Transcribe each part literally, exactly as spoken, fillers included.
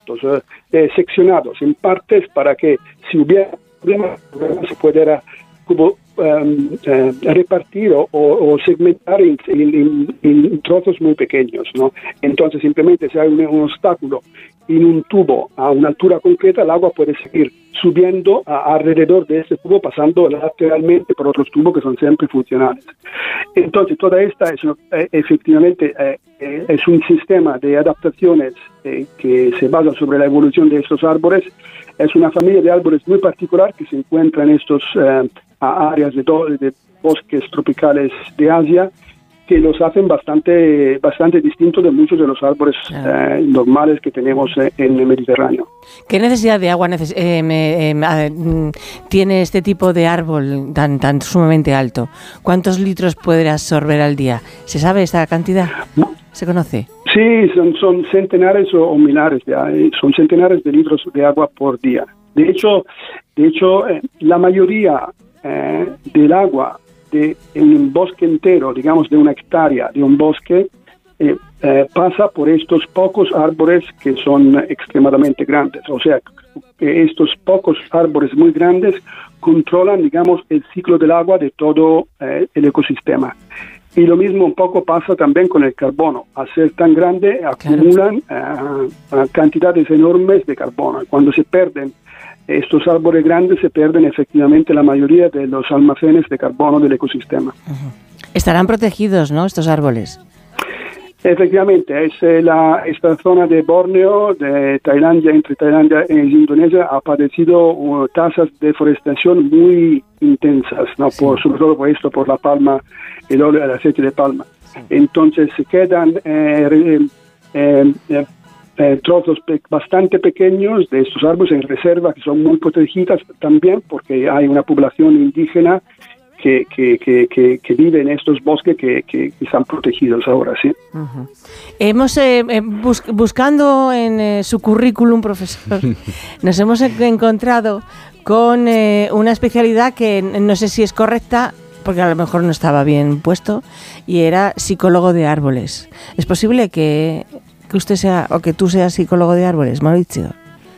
eh, eh, seccionados en partes para que si hubiera problemas se pudiera como, um, eh, repartir o, o segmentar en, en, en trozos muy pequeños, ¿no? Entonces simplemente si hay un, un obstáculo en un tubo a una altura concreta, el agua puede seguir subiendo a, alrededor de ese tubo, pasando lateralmente por otros tubos que son siempre funcionales. Entonces, toda esta es, eh, efectivamente eh, eh, es un sistema de adaptaciones eh, que se basa sobre la evolución de estos árboles. Es una familia de árboles muy particular que se encuentra en estos eh, áreas de, do, de bosques tropicales de Asia, que los hacen bastante bastante distintos de muchos de los árboles claro. eh, normales que tenemos eh, en el Mediterráneo. ¿Qué necesidad de agua neces- eh, me, eh, tiene este tipo de árbol tan tan sumamente alto? ¿Cuántos litros puede absorber al día? ¿Se sabe esta cantidad? ¿Se conoce? Sí, son, son centenares o, o milares de son centenares de litros de agua por día. De hecho, de hecho eh, la mayoría eh, del agua de en un bosque entero, digamos de una hectárea de un bosque, eh, eh, pasa por estos pocos árboles que son extremadamente grandes. O sea, que estos pocos árboles muy grandes controlan, digamos, el ciclo del agua de todo eh, el ecosistema. Y lo mismo un poco pasa también con el carbono. Al ser tan grande, acumulan claro. uh, cantidades enormes de carbono. Cuando se pierden estos árboles grandes, se pierden efectivamente la mayoría de los almacenes de carbono del ecosistema. Uh-huh. Estarán protegidos, ¿no?, estos árboles. Efectivamente, es eh, la, esta zona de Borneo, de Tailandia, entre Tailandia e Indonesia, ha padecido uh, tasas de deforestación muy intensas, ¿no? Sí. Por, sobre todo por esto, por la palma, el óleo, el aceite de palma. Sí. Entonces se quedan eh, eh, eh, eh, trozos pe- bastante pequeños de estos árboles en reserva, que son muy protegidas también, porque hay una población indígena Que, que, que, que, que vive en estos bosques que, que, que están protegidos ahora, sí. Uh-huh. Hemos, eh, bus- buscando en eh, su currículum, profesor, nos hemos encontrado con eh, una especialidad que no sé si es correcta, porque a lo mejor no estaba bien puesto, y era psicólogo de árboles. ¿Es posible que, que usted sea, o que tú seas psicólogo de árboles, Mauricio?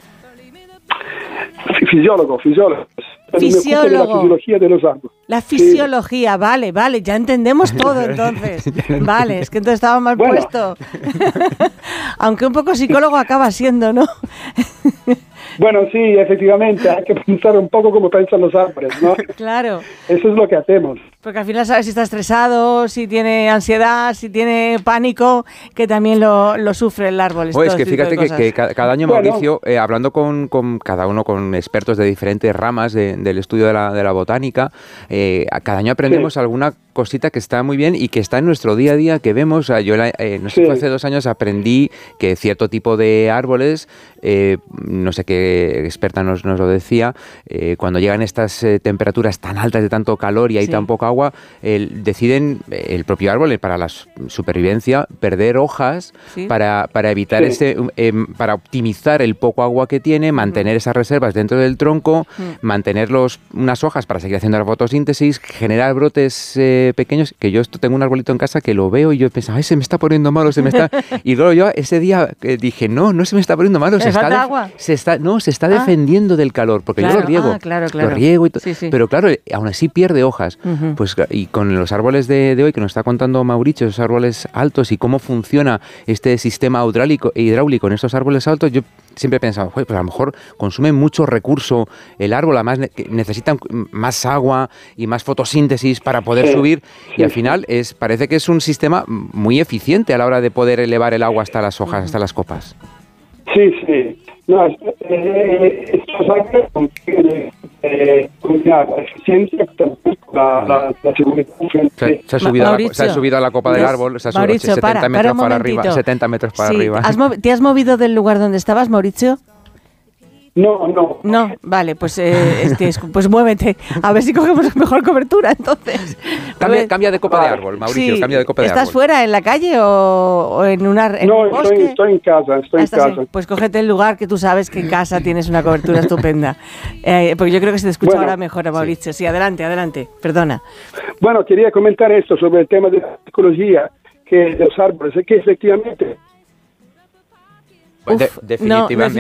Fisiólogo, fisiólogo. Fisiólogo. De la fisiología de los árboles. La fisiología, sí. vale, vale, ya entendemos todo entonces. Vale, es que entonces estaba mal bueno. puesto. Aunque un poco psicólogo acaba siendo, ¿no? Bueno, sí, efectivamente, hay que pensar un poco como piensan los árboles, ¿no? Claro. Eso es lo que hacemos. Porque al final sabes si está estresado, si tiene ansiedad, si tiene pánico, que también lo, lo sufre el árbol. Pues es que fíjate que, que cada año, bueno. Mauricio, eh, hablando con, con cada uno, con expertos de diferentes ramas de, del estudio de la, de la botánica, eh, cada año aprendemos sí. alguna cosita que está muy bien y que está en nuestro día a día, que vemos. O sea, yo eh, no sé, sí. hace dos años aprendí que cierto tipo de árboles, eh, no sé qué experta nos, nos lo decía, eh, cuando llegan estas eh, temperaturas tan altas de tanto calor y hay sí. tan poca agua, eh, deciden el propio árbol, para la supervivencia, perder hojas sí. para, para evitar sí. ese, eh, para optimizar el poco agua que tiene, mantener uh-huh. esas reservas dentro del tronco, uh-huh. mantener los, unas hojas para seguir haciendo la fotosíntesis, generar brotes eh, pequeños, que yo esto tengo un arbolito en casa que lo veo y yo pensaba, ay, se me está poniendo malo, se me está... Y luego yo ese día eh, dije, no, no se me está poniendo malo, se está, de... agua? se está, no, se está ah. defendiendo del calor, porque claro. yo lo riego, ah, claro, claro. lo riego y todo, sí, sí. pero claro, aún así pierde hojas, uh-huh. pues y con los árboles de, de hoy que nos está contando Mauricio, esos árboles altos y cómo funciona este sistema hidráulico, hidráulico en estos árboles altos, yo siempre he pensado, pues a lo mejor consume mucho recurso el árbol, además necesitan más agua y más fotosíntesis para poder sí, subir sí, y al final es parece que es un sistema muy eficiente a la hora de poder elevar el agua hasta las hojas, hasta las copas. Sí, sí. No, eh, estos árboles contienen eh, la eficiencia, la, la, la seguridad. Se, se, ha subido a la, se ha subido a la copa del árbol, se ha subido Mauricio, setenta para, metros para, para arriba, setenta metros para sí. arriba. ¿Has mov- ¿Te has movido del lugar donde estabas, Mauricio? No, no. No, vale, pues eh, este, pues muévete, a ver si cogemos mejor cobertura, entonces. Cambia, cambia de copa de árbol, Mauricio, sí. cambia de copa de ¿Estás árbol. ¿Estás fuera, en la calle o, o en, una, en no, un bosque? No, estoy, estoy en casa, estoy ah, en casa. En, pues cógete el lugar que tú sabes que en casa tienes una cobertura estupenda. Eh, porque yo creo que se te escucha bueno, ahora mejor, Mauricio. Sí. sí, adelante, adelante, perdona. Bueno, quería comentar esto sobre el tema de la ecología que de los árboles, es que efectivamente... Uf, de, definitivamente.